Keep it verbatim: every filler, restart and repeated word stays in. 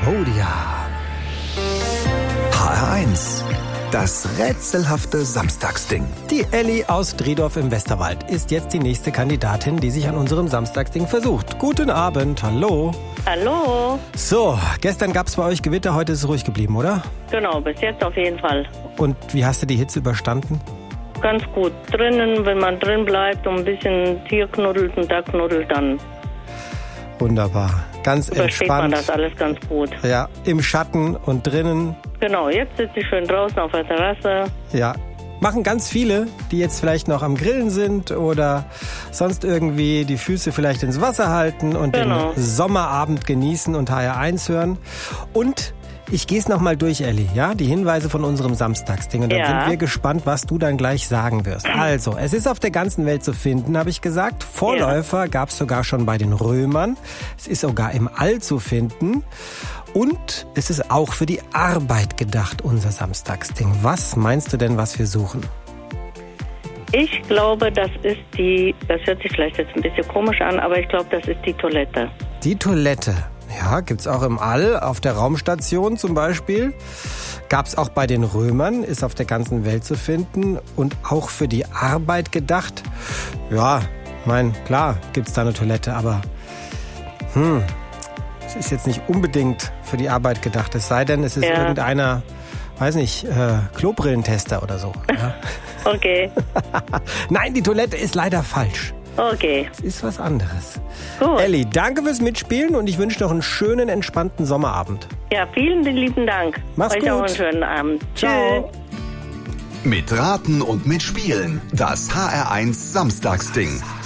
Cambodia. H R eins. Das rätselhafte Samstagsding. Die Elli aus Driedorf im Westerwald ist jetzt die nächste Kandidatin, die sich an unserem Samstagsding versucht. Guten Abend, hallo. Hallo. So, gestern gab es bei euch Gewitter, heute ist es ruhig geblieben, oder? Genau, bis jetzt auf jeden Fall. Und wie hast du die Hitze überstanden? Ganz gut. Drinnen, wenn man drin bleibt und ein bisschen Tier knuddelt und da knuddelt, dann Wunderbar. Ganz übersteht entspannt. man das alles ganz gut. Ja, im Schatten und drinnen. Genau, jetzt sitze ich schön draußen auf der Terrasse. Ja, machen ganz viele, die jetzt vielleicht noch am Grillen sind oder sonst irgendwie die Füße vielleicht ins Wasser halten und Genau. den Sommerabend genießen und H R eins hören. Und ich gehe es nochmal durch, Elli, ja? Die Hinweise von unserem Samstagsding. Und dann Ja. sind wir gespannt, was du dann gleich sagen wirst. Also, es ist auf der ganzen Welt zu finden, habe ich gesagt. Vorläufer gab es sogar schon bei den Römern. Es ist sogar im All zu finden. Und es ist auch für die Arbeit gedacht, unser Samstagsding. Was meinst du denn, was wir suchen? Ich glaube, das ist die, das hört sich vielleicht jetzt ein bisschen komisch an, aber ich glaube, das ist die Toilette. Die Toilette. Ja, gibt's auch im All, auf der Raumstation zum Beispiel. Gab's auch bei den Römern, ist auf der ganzen Welt zu finden und auch für die Arbeit gedacht. Ja, mein, klar gibt's da eine Toilette, aber hm, es ist jetzt nicht unbedingt für die Arbeit gedacht. Es sei denn, es ist Ja. irgendeiner, weiß nicht, äh, Klobrillentester oder so. Ja. Okay, Nein, die Toilette ist leider falsch. okay. Es ist was anderes. Gut. Elli, danke fürs Mitspielen und ich wünsche noch einen schönen, entspannten Sommerabend. Ja, vielen lieben Dank. Mach's Euch gut. auch einen schönen Abend. Ciao. Tschüss. Mit Raten und Mitspielen. Das H R eins Samstagsding.